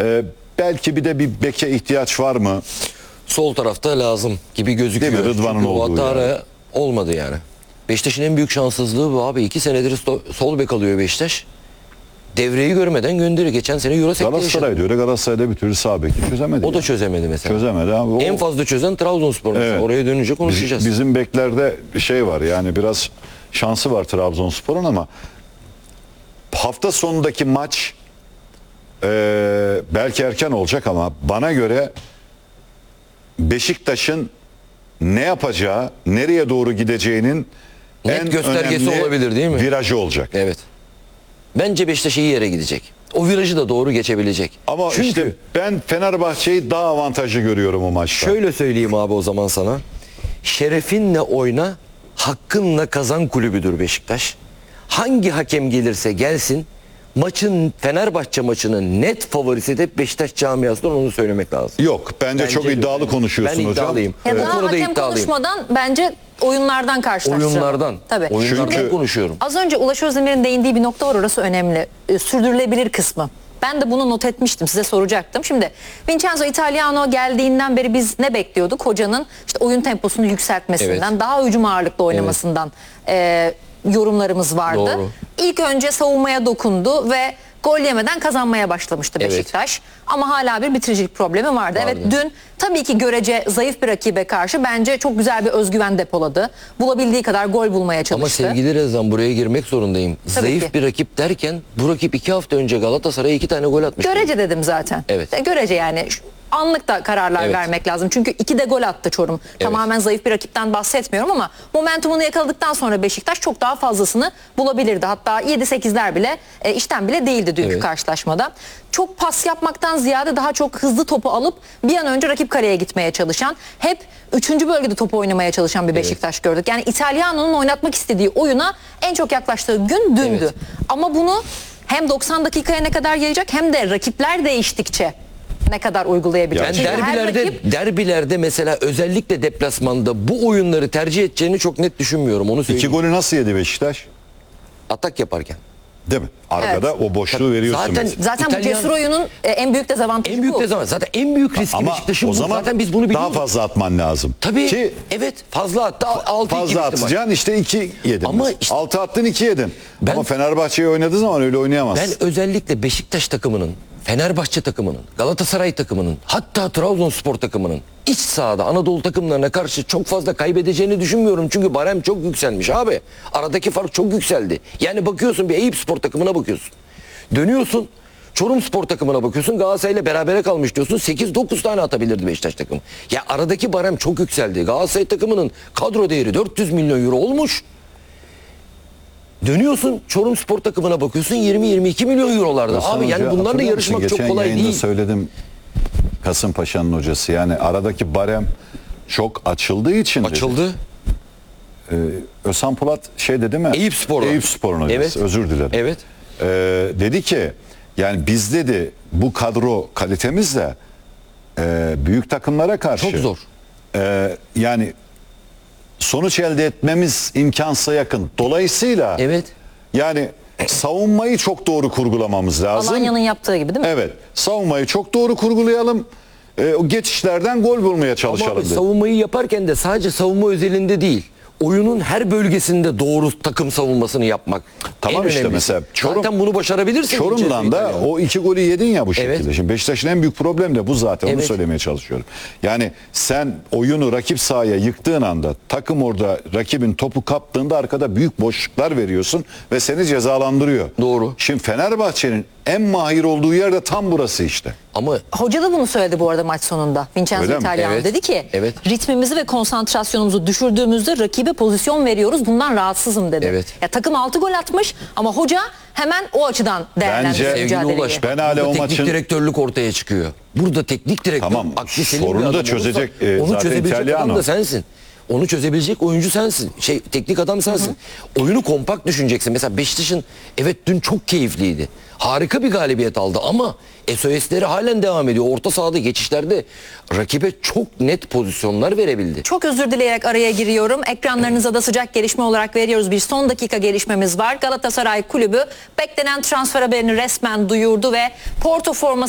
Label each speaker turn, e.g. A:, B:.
A: Belki bir de bir beke ihtiyaç var mı?
B: Sol tarafta lazım gibi gözüküyor.
A: Değil mi? Rıdvan'ın
B: Çünkü
A: olduğu
B: Ouattara
A: yani.
B: olmadı yani. Beşiktaş'ın en büyük şanssızlığı bu abi. 2 senedir sol bek alıyor Beşiktaş. Devreyi görmeden gönderiyor. Geçen sene Eurosek'te yaşadı.
A: Galatasaray'da öyle. Galatasaray'da bir türlü sağ beki çözemedi.
B: O da
A: yani.
B: çözemedi mesela.
A: Çözemedi abi. O,
B: En fazla çözen Trabzonspor.
A: Evet.
B: Oraya dönünce konuşacağız.
A: Bizim beklerde şey var yani biraz şansı var Trabzonspor'un ama hafta sonundaki maç belki erken olacak ama bana göre Beşiktaş'ın ne yapacağı, nereye doğru gideceğinin
B: Net
A: en
B: göstergesi
A: önemli
B: olabilir değil mi?
A: virajı olacak.
B: Evet. Bence Beşiktaş iyi yere gidecek. O virajı da doğru geçebilecek.
A: Ama
B: Çünkü
A: işte ben Fenerbahçe'yi daha avantajlı görüyorum o maçta.
B: şöyle söyleyeyim abi o zaman sana. Şerefinle oyna, hakkınla kazan kulübüdür Beşiktaş. Hangi hakem gelirse gelsin, Fenerbahçe maçının net favorisi de Beşiktaş camiasından, onu söylemek lazım.
A: Yok, bence çok
B: de.
A: iddialı konuşuyorsun
B: Ben
A: hocam.
B: iddialıyım.
C: Ya
B: Bu
C: daha
B: konuda
C: hakem
B: iddialıyım.
C: konuşmadan bence oyunlardan karşılaştıralım.
B: Oyunlardan.
C: Tabii.
B: Oyunlardan
A: Çünkü-
B: konuşuyorum.
C: Az önce Ulaş Özdemir'in değindiği bir nokta var, orası önemli. Sürdürülebilir kısmı. Ben de bunu not etmiştim, size soracaktım. Şimdi Vincenzo Italiano geldiğinden beri biz ne bekliyorduk? Hocanın işte oyun temposunu yükseltmesinden,
B: Evet.
C: daha hücum ağırlıklı oynamasından yorumlarımız vardı.
B: Doğru.
C: İlk önce savunmaya dokundu ve gol yemeden kazanmaya başlamıştı
B: Evet.
C: Beşiktaş. Ama hala bir bitiricilik problemi vardı. Evet, dün tabii ki görece zayıf bir rakibe karşı bence çok güzel bir özgüven depoladı. Bulabildiği kadar gol bulmaya
B: Ama
C: çalıştı.
B: sevgili Rezan, buraya girmek zorundayım.
C: Tabii
B: Zayıf
C: ki.
B: bir rakip derken bu rakip 2 hafta önce Galatasaray'a 2 tane gol atmış.
C: Görece dedim zaten.
B: Evet.
C: Görece yani. Anlık da kararlar
B: Evet.
C: vermek lazım. Çünkü 2 de gol attı Çorum. Tamamen zayıf bir rakipten bahsetmiyorum ama momentumunu yakaladıktan sonra Beşiktaş çok daha fazlasını bulabilirdi. Hatta 7-8'ler bile işten bile değildi dünkü
B: Evet.
C: karşılaşmada. Çok pas yapmaktan ziyade daha çok hızlı topu alıp bir an önce rakip kaleye gitmeye çalışan, hep 3. bölgede topu oynamaya çalışan bir Beşiktaş gördük. Yani İtalyano'nun oynatmak istediği oyuna en çok yaklaştığı gün dündü.
B: Evet.
C: Ama bunu hem 90 dakikaya ne kadar yayacak hem de rakipler değiştikçe ne kadar uygulayabilecek.
B: Ben
C: Çünkü her rakip-
B: derbilerde mesela özellikle deplasmanda bu oyunları tercih edeceğini çok net düşünmüyorum. Onu
A: 2
B: söyleyeyim.
A: golü nasıl yedi Beşiktaş?
B: Atak yaparken.
A: Değil mi? Arkada o boşluğu veriyorsun.
B: Zaten-
A: mesela.
C: Zaten bu
B: İtalyan-
C: cesur oyunun en büyük dezavantajı
B: En büyük
C: bu.
B: dezavantaj. Zaten en büyük riski
A: Ama
B: Beşiktaş'ın
A: o
B: bu.
A: zaman
B: Zaten biz bunu
A: daha
B: biliyoruz.
A: fazla atman lazım.
B: Tabii.
A: Ki
B: Evet, fazla attı. 6-2
A: fazla atacaksın işte 2 yedin.
B: Ama
A: mesela.
B: işte-
A: 6 attın 2 yedin.
B: Ben-
A: Ama Fenerbahçe'yi oynadığı zaman öyle oynayamazsın.
B: Ben özellikle Beşiktaş takımının, Fenerbahçe takımının, Galatasaray takımının, hatta Trabzonspor takımının iç sahada Anadolu takımlarına karşı çok fazla kaybedeceğini düşünmüyorum. Çünkü barem çok yükselmiş abi. Aradaki fark çok yükseldi. Yani bakıyorsun bir Eyüpspor takımına bakıyorsun. Dönüyorsun Çorumspor takımına bakıyorsun, Galatasaray'la berabere kalmış diyorsun. 8-9 tane atabilirdi Beşiktaş takımı. Ya aradaki barem çok yükseldi. Galatasaray takımının kadro değeri 400 milyon euro olmuş. Dönüyorsun Çorumspor takımına bakıyorsun, 20-22 milyon eurolarda.
A: Hasan
B: Abi yani
A: Hoca,
B: bunlarla
A: hatırlıyor
B: yarışmak
A: musun?
B: çok
A: Geçen
B: kolay
A: yayında
B: değil.
A: söyledim, Kasımpaşa'nın hocası. Yani aradaki barem çok açıldığı için dedi.
B: Açıldı.
A: Özhan Polat şey dedi mi?
B: Eyüpspor'dan.
A: Eyüpspor'un hocası.
B: Evet.
A: Özür dilerim.
B: Evet.
A: Dedi ki yani biz dedi bu kadro kalitemizle büyük takımlara karşı
B: Çok zor.
A: yani sonuç elde etmemiz imkansıza yakın. Dolayısıyla
B: Evet.
A: yani savunmayı çok doğru kurgulamamız lazım.
C: Alanya'nın yaptığı gibi değil mi?
A: Evet. Savunmayı çok doğru kurgulayalım. O geçişlerden gol bulmaya çalışalım
B: Ama
A: dedi.
B: savunmayı yaparken de sadece savunma özelinde değil, oyunun her bölgesinde doğru takım savunmasını yapmak.
A: Tamam
B: en
A: işte
B: önemlisi.
A: mesela
B: Zaten bunu başarabilirsin.
A: Çorum'dan da o 2 golü yedin ya bu şekilde.
B: Evet.
A: Şimdi Beşiktaş'ın en büyük problemi de bu zaten. Onu
B: Evet.
A: söylemeye çalışıyorum. Yani sen oyunu rakip sahaya yıktığın anda takım orada rakibin topu kaptığında arkada büyük boşluklar veriyorsun ve seni cezalandırıyor.
B: Doğru.
A: Şimdi Fenerbahçe'nin en mahir olduğu yer de tam burası işte.
B: Ama
C: Hoca da bunu söyledi bu arada maç sonunda. Vincenzo
A: Öyle mi?
C: Italiano
B: Evet.
C: dedi ki
B: Evet.
C: ritmimizi ve konsantrasyonumuzu düşürdüğümüzde rakibe pozisyon veriyoruz. Bundan rahatsızım dedi.
B: Evet.
C: Ya takım 6 gol atmış ama hoca hemen o açıdan değerlendiriyor
A: Bence-
B: sevgili
C: mücadeleyi.
B: Ulaş,
A: Ben hala
B: burada
A: o
B: teknik
A: maçın-
B: direktörlük ortaya çıkıyor. Burada teknik direktör,
A: Tamam,
B: akli selim
A: sorunu
B: bir
A: da
B: adam
A: çözecek,
B: olursa, onu
A: zaten
B: çözebilecek adam
A: İtalyano.
B: da sensin. Onu çözebilecek oyuncu sensin. Teknik adam sensin. Oyunu kompakt düşüneceksin. Mesela Beşiktaş'ın evet dün çok keyifliydi. Harika bir galibiyet aldı ama SOS'leri halen devam ediyor. Orta sahada geçişlerde rakibe çok net pozisyonlar verebildi.
C: Çok özür dileyerek araya giriyorum. Ekranlarınıza da sıcak gelişme olarak veriyoruz. Bir son dakika gelişmemiz var. Galatasaray Kulübü beklenen transfer haberini resmen duyurdu ve Porto forması